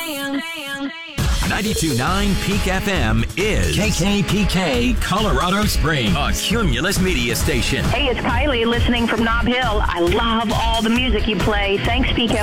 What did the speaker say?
92.9 Peak FM is KKPK Colorado Springs, a Cumulus media station. Hey, it's Kylie listening from Nob Hill. I love all the music you play. Thanks, Peak